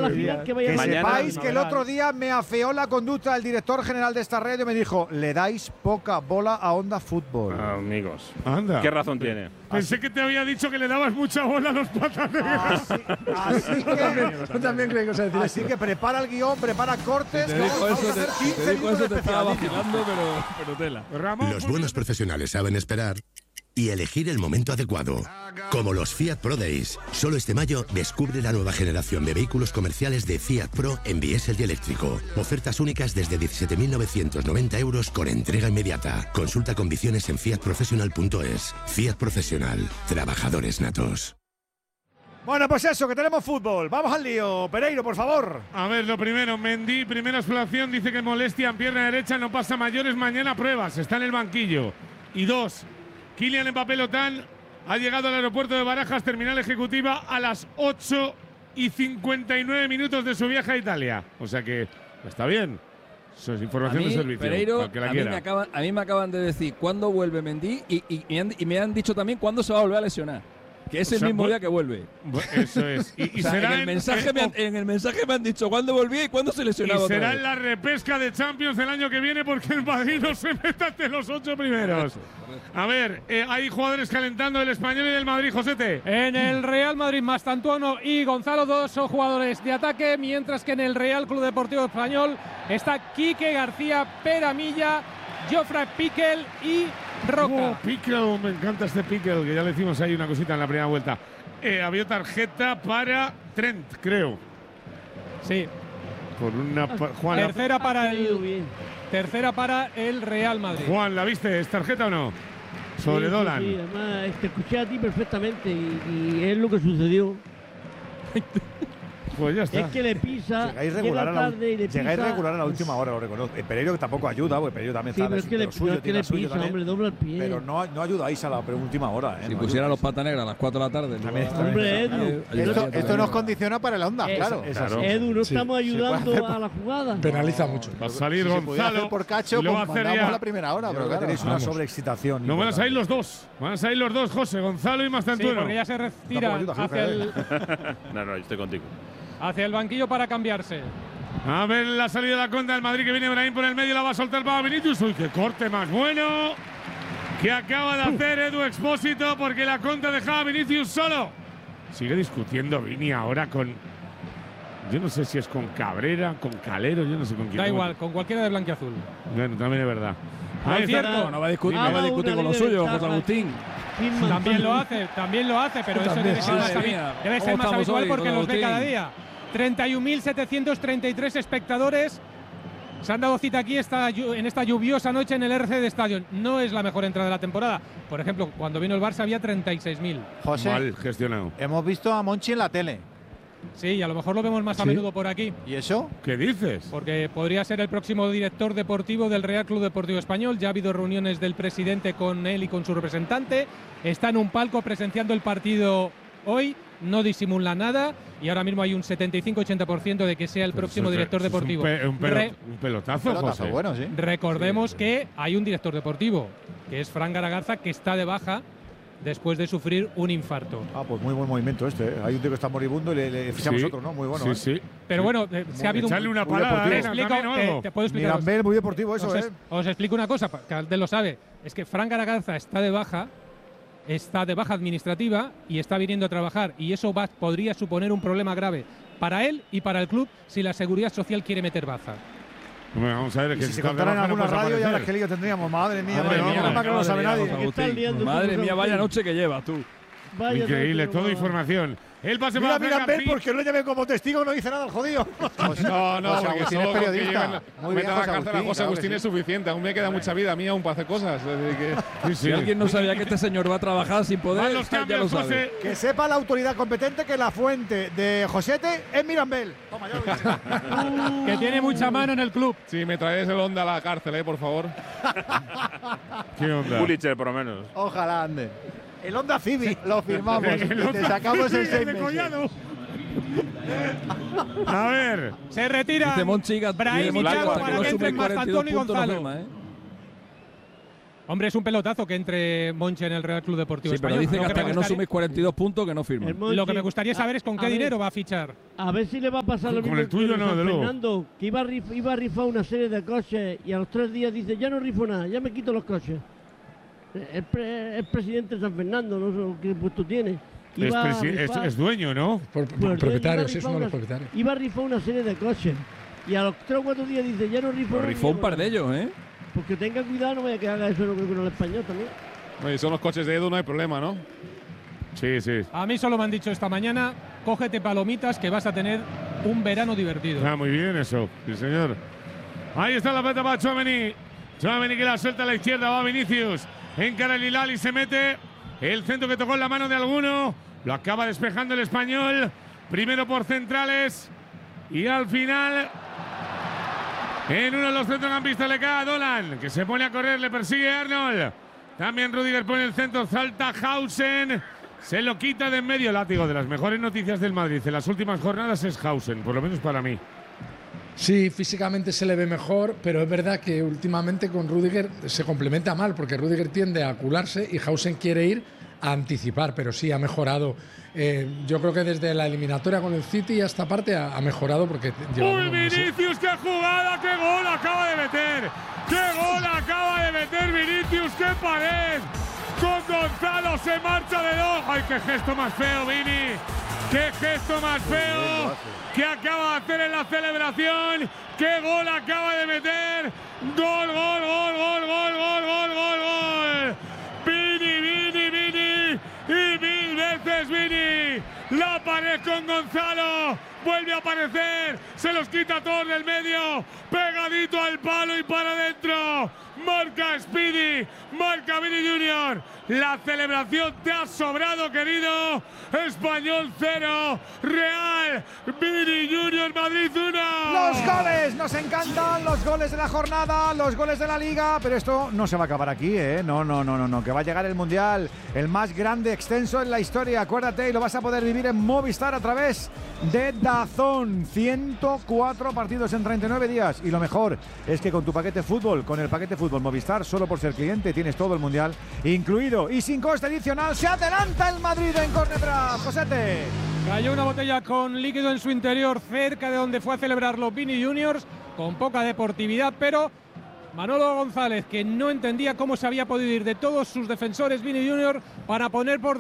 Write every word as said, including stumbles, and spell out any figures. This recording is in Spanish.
la final que vaya Que a sepáis que el otro día me afeó la conducta del director general de esta red y me dijo: le dais poca bola a Onda Fútbol. Ah, amigos. Anda. ¿Qué razón tiene? Pensé que te había dicho que le dabas mucha bola a los patanes. Así, así que, Yo también creo que os decir así que prepara el guión, prepara cortes. Te que dijo vamos eso, a hacer te, quince te dijo minutos eso, te de estaba especial. vacilando, pero, pero tela. Ramón, Los buenos profesionales saben esperar y elegir el momento adecuado. Como los Fiat Pro Days. Solo este mayo descubre la nueva generación de vehículos comerciales de Fiat Pro en diésel y eléctrico. Ofertas únicas desde diecisiete mil novecientos noventa euros con entrega inmediata. Consulta condiciones en fiat professional punto es. Fiat Profesional. Trabajadores natos. Bueno, pues eso, que tenemos fútbol. Vamos al lío. Pereiro, por favor. A ver, lo primero, Mendy, primera exploración, dice que molestia en pierna derecha, no pasa mayores, mañana pruebas, está en el banquillo. Y dos, Kylian Mbappé Lotán ha llegado al aeropuerto de Barajas, terminal ejecutiva, a las ocho y cincuenta y nueve minutos de su viaje a Italia. O sea que está bien. Eso es información a mí, de servicio. Pereiro, que la a, mí me acaban, a mí me acaban de decir cuándo vuelve Mendy y, y, y, han, y me han dicho también cuándo se va a volver a lesionar. Que es O el sea, mismo bu- día que vuelve. Bu- Eso es. Y, y O sea, será en, el mensaje en- me han, en el mensaje me han dicho cuándo volvía y cuándo se y lesionaba. otra será vez. en la repesca de Champions el año que viene porque el Madrid no se meta entre los ocho primeros. A ver, eh, hay jugadores calentando del Español y del Madrid, Josete. En el Real Madrid, Mastantuono y Gonzalo dos son jugadores de ataque, mientras que en el Real Club Deportivo Español está Quique García, Peramilla, Jofre Piquel y Roca. Oh, Pickle, me encanta este Pickle, que ya le hicimos ahí una cosita en la primera vuelta. Eh, había tarjeta para Trent, creo. Sí. Por una pa- Juan, la, Tercera para Ha caído el bien. tercera para el Real Madrid. Juan, ¿la viste? ¿Es tarjeta o no? Sobre Sí, sí, Dolan. sí, además, te escuché a ti perfectamente y, y es lo que sucedió. Pues ya está. Es que le pisa, Llegáis llega regular, a la, tarde y le pisa. llegáis regular a la última hora, lo reconozco. El Pereiro que tampoco ayuda, porque Pereiro también Sí, está pero es que de le, lo suyo, pero es que tiene le lo suyo pisa, también. hombre, dobla el pie. Pero no, no ayudáis a la última hora. ¿eh? Si No pusiera los ayudáis. pata negras a las cuatro de la tarde. También no, está bien. Hombre, Claro, Edu, ayudaría Esto, también. esto nos condiciona para la onda, Eh, claro. Es Claro. así. Edu, no Sí, estamos se puede ayudando hacer por- a la jugada. Penaliza mucho. Va a salir Si se pudiera Gonzalo. hacer por cacho, y lo va pues a hacer mandamos ya. la primera hora. Yo Pero creo que claro, tenéis una vamos. sobreexcitación. No van a importante. salir los dos. Van a salir los dos, José, Gonzalo y Sí, Mastantuono. porque ya se retira Tampoco ayuda, hacia el, No, no, yo estoy contigo. hacia el banquillo para cambiarse. A ver la salida de la cuenta del Madrid, que viene Brahim por el medio, la va a soltar para Vinicius. Uy, qué corte más bueno que acaba de hacer Edu Expósito, porque la contra dejaba a Vinicius solo. Sigue discutiendo Vini ahora con… Yo no sé si es con Cabrera, con Calero, yo no sé con quién. Da igual, con cualquiera de blanquiazul. Bueno, también es verdad. Por Ahí está. cierto, No va a discutir, Ah, no va a una discutir con lo línea suyo, de José Agustín. Firman También lo tanto. hace, también lo hace, pero eso También, debe ser sí. más, Madre habi- mía, debe ¿cómo ser más estamos habitual hoy, porque José los ve Agustín? cada día. treinta y un mil setecientos treinta y tres espectadores se han dado cita aquí esta, llu- en esta lluviosa noche en el R C D Stadium. No es la mejor entrada de la temporada. Por ejemplo, cuando vino el Barça había treinta y seis mil. José, Mal gestionado. hemos visto a Monchi en la tele. Sí, y a lo mejor lo vemos más a Sí. menudo por aquí. ¿Y eso? ¿Qué dices? Porque podría ser el próximo director deportivo del Real Club Deportivo Español. Ya ha habido reuniones del presidente con él y con su representante. Está en un palco presenciando el partido hoy. No disimula nada. Y ahora mismo hay un setenta y cinco ochenta por ciento de que sea el Pero próximo eso es- director eso es deportivo. Un, pe- un pelot- Re- un pelotazo, Pelotazo, José. bueno, sí. recordemos que hay un director deportivo, que es Fran Garagarza, que está de baja después de sufrir un infarto. Ah, pues muy buen movimiento este. ¿eh? Hay un tío que está moribundo y le, le fichamos Sí. otro, ¿no? Muy bueno. Sí, ¿eh? sí. Pero Sí. bueno, eh, se ha habido un… Echarle una muy palada deportivo. a Te Arena explico, también o eh, algo. te puedo explicar. Mirambel, muy deportivo eso, os, ¿eh? es- os explico una cosa, que Aldel lo sabe. Es que Fran Garagarza está de baja, está de baja administrativa y está viniendo a trabajar. Y eso va, podría suponer un problema grave para él y para el club si la Seguridad Social quiere meter baza. Bueno, vamos a ver, Y que si se está contara en de baja no alguna puedes radio, ya aparecer. las que lío tendríamos. Madre mía, Madre madre mía, mía, la que no lo acaba sabe de nadie. liar, José Está Agustín. liando Madre todo, mía, José vaya Agustín. noche que llevas tú. Vaya Increíble, noche, toda vamos. información. El pase Mira, para Fran Mirambel, García. porque no le llame como testigo, no dice nada el jodido. No, no, José porque Agustín solo es con que periodista. lleven- Muy bien, metan a la José cárcel a Agustín, José claro Agustín que es sí. suficiente. Aún me queda mucha vida a mí aún para hacer cosas. Es decir, que Sí, sí. Si alguien no sabía que este señor va a trabajar sin Van poder, los ya lo cambios, sabe. José. Que sepa la autoridad competente que la fuente de Josete es Mirambel. Toma, ya lo dicho. Que tiene mucha mano en el club. si me traes el Honda a la cárcel, eh, por favor. ¿Qué onda? Pulitzer, por lo menos. Ojalá ande. El Honda Civic. Lo firmamos. El y te otro sacamos en sigue seis de meses. Collado. A ver. Se retira Dice Monchi, Brahim y dice Monchi Thiago hasta que para no que sube entren cuarenta y dos Mastantuono y puntos no Gonzalo. firma, ¿eh? Hombre, es un pelotazo que entre Monchi en el Real Club Deportivo Sí, Español. pero dice Lo que hasta me que no gustaría- sumes cuarenta y dos puntos que no firma. El Monchi- Lo que me gustaría saber es con a- qué a ver, dinero va a fichar. A ver si le va a pasar lo Con mismo el tuyo que no, San de luego. Fernando, que iba a, rif- iba a rifar una serie de coches y a los tres días dice, ya no rifo nada, ya me quito los coches. Es, pre- es presidente de San Fernando, no sé qué puesto tiene. Es, Iba a presi- es- rifar- es dueño, ¿no? Por, Pues, iba a propietarios, sí, es rifar uno de los una- propietarios. Iba a rifar una serie de coches. Y a los tres o cuatro días dice, ya no rifo Pero nada, rifó un ni par de ellos, ¿eh? Porque tenga cuidado, no vaya a que haga eso no creo que en el español también. Oye, son los coches de Edu, no hay problema, ¿no? Sí, sí. A mí solo me han dicho esta mañana, cógete palomitas que vas a tener un verano divertido. Ah, muy bien eso, sí señor. Ahí está la pelota para Tchouaméni. Tchouaméni que la suelta a la izquierda, va Vinicius. Encara el Hilal y se mete. El centro que tocó en la mano de alguno. Lo acaba despejando el español. Primero por centrales. Y al final, en uno de los centrocampistas le cae a Dolan, que se pone a correr, le persigue Arnold. También Rüdiger pone el centro, salta Hausen. Se lo quita de en medio, látigo. De las mejores noticias del Madrid en las últimas jornadas es Hausen, por lo menos para mí. Sí, físicamente se le ve mejor, pero es verdad que últimamente con Rüdiger se complementa mal, porque Rüdiger tiende a cularse y Hausen quiere ir a anticipar, pero sí ha mejorado. Eh, yo creo que desde la eliminatoria con el City a esta parte ha, ha mejorado porque lleva ¡Uy, unos meses. Vinicius, qué jugada! ¡Qué gol acaba de meter! ¡Qué gol acaba de meter Vinicius! ¡Qué pared! Con Gonzalo se marcha de dos. ¡Ay, qué gesto más feo, Vini! ¡Qué gesto más feo que acaba de hacer en la celebración! ¡Qué gol acaba de meter! ¡Gol, gol, gol, gol, gol, gol, gol, gol, gol! ¡Vini, Vini, Vini! ¡Y mil veces Vini! ¡La pared con Gonzalo! ¡Vuelve a aparecer! ¡Se los quita todos del medio! ¡Pegadito al palo y para adentro! ¡Marca Speedy! ¡Marca Vini Junior! La celebración te ha sobrado, querido. Español cero, Real Vini Junior Madrid uno. Los goles, nos encantan los goles de la jornada, los goles de la liga, pero esto no se va a acabar aquí, ¿eh? No, no, no, no, no, que va a llegar el Mundial, el más grande, extenso en la historia, acuérdate, y lo vas a poder vivir en Movistar a través de DAZN. ciento cuatro partidos en treinta y nueve días, y lo mejor es que con tu paquete fútbol, con el paquete fútbol Movistar, solo por ser cliente tienes todo el Mundial incluido y sin coste adicional. Se adelanta el Madrid en córner tras Josete. Cayó una botella con líquido en su interior cerca de donde fue a celebrarlo Vini Juniors, con poca deportividad, pero Manolo González, que no entendía cómo se había podido ir de todos sus defensores Vini Junior para poner por